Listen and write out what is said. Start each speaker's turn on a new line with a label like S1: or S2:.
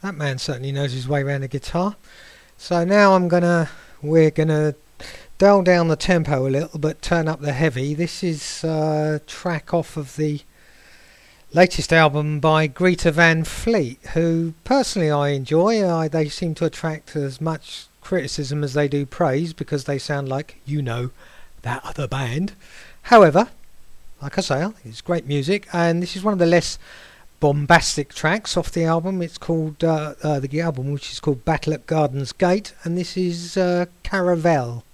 S1: That man certainly knows his way around a guitar. So now we're gonna dial down the tempo a little, but turn up the heavy. This is a track off of the latest album by Greta Van Fleet, who personally I enjoy. They seem to attract as much criticism as they do praise because they sound like, that other band. However, like I say, it's great music, and this is one of the less bombastic tracks off the album. It's called the album, which is called Battle at Garden's Gate, and this is Caravel.